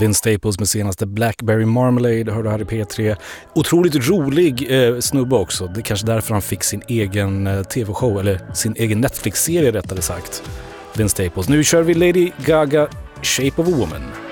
Vince Staples med senaste Blackberry Marmalade hörde här i P3. Otroligt rolig snubbe också. Det är kanske därför han fick sin egen tv-show, eller sin egen Netflix-serie rättare sagt. Vince Staples. Nu kör vi Lady Gaga, Shape of a Woman.